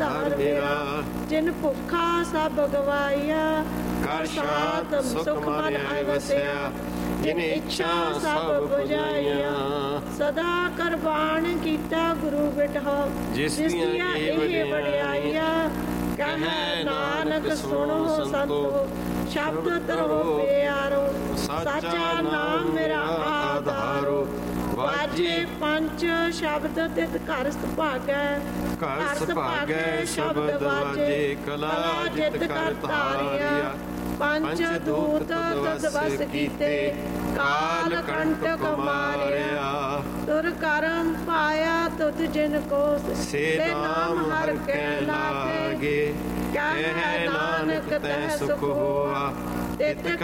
ਆਧਾਰ ਮੇਰਾ। ਜਿਨ ਭੁੱਖਾ ਸਭ ਗਵਾਈਆ, ਕਰ ਸ਼ਾਂਤ ਸੁਖ ਮਨ ਆਇ ਵਸਿਆ। ਜਿਨ ਇੱਛਾ ਸਭ ਬੁਝਾਈਆ, ਸਦਾ ਕਰਬਾਨ ਕੀਤਾ ਗੁਰੂ ਬਿਟਹੁ। ਜਿਸ ਦੀਆਂ ਇਹ ਵਡਿਆਈਆ, ਕਹੈ ਨਾਨਕ ਸੁਣੋ ਸੰਤੋ। ਸ਼ਬਦ ਧਰੋ ਪਿਆਰੋ, ਸਾਚਾ ਨਾਮ ਮੇਰਾ ਆਧਾਰੋ। ਵਾਜੇ ਪੰਜ ਸ਼ਬਦ ਤਿਤ ਘਰ ਸੁਭਾਗੈ, ਘਰ ਸੁਭਾਗੈ ਸ਼ਬਦ ਵਾਜੇ। ਕਲਾ ਜਿਤ ਕਰ ਧਾਰਿਆ, ਪੰਜ ਦੂਤ ਤਦ ਵਸ ਕੀਤੇ। ਕਾਲ ਕੰਟਕ ਮਾਰਿਆ, ਤੁਰ ਕਰਮ ਪਾਇਆ ਤੁਧ ਜਿਨ ਕੋ। ਸੇ ਨਾਮ ਹਰਿ ਕੈ ਲਾਗੇ, ਕਹਿ ਨਾਨਕ ਤੈ ਸੁਖ ਹੋਆ। ਤਿਤ